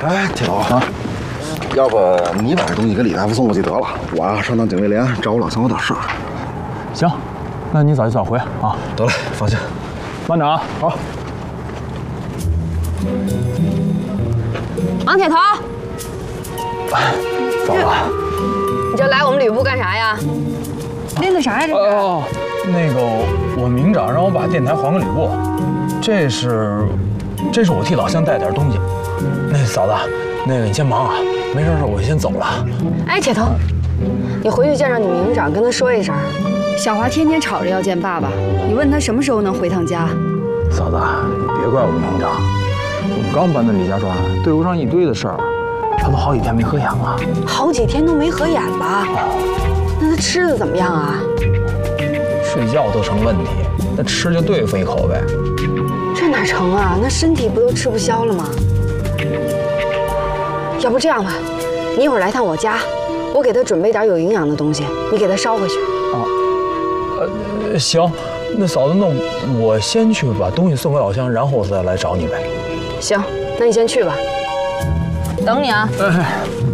哎，铁头啊，要不你把这东西给李大夫送过去得了，我啊上趟警卫连找我老乡有点事儿。 行，那你早去早回啊。 得嘞，放心。 慢点啊。好。 王铁头， 嫂子， 你这来我们旅部干啥呀？拎的啥呀？这是？ 哦，那个我明长让我把电台还给旅部，这是我替老乡带点东西。那嫂子，那个你先忙啊，没事我先走了。 哎，铁头，你回去见着你明长，跟他说一声。 小华天天吵着要见爸爸，你问他什么时候能回趟家？ 嫂子，你别怪我明长，我们刚搬到李家庄，队伍上一堆的事儿，他都好几天没合眼了。 好几天都没合眼了，那他吃的怎么样啊？ 睡觉都成问题，那吃就对付一口呗。 这哪成啊？那身体不都吃不消了吗？要不这样吧，你一会儿来趟我家，我给他准备点有营养的东西，你给他捎回去。 行，那嫂子，那我先去把东西送给老乡，然后我再来找你呗。 行，那你先去吧，等你啊。 哎。